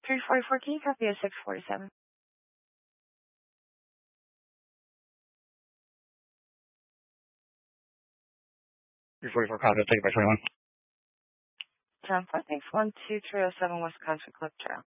344 King, copy of 647. 344 Conrad, take it by 21. John 4, thanks. 12307 Wisconsin Cliff Trail.